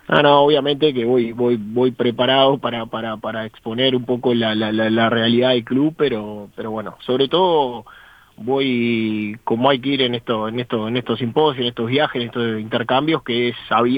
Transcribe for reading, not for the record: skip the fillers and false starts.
Ah, no, obviamente que voy preparado para exponer un poco la realidad del club, pero bueno, sobre todo voy como hay que ir en estos simposios, en estos viajes, en estos intercambios, que es abierto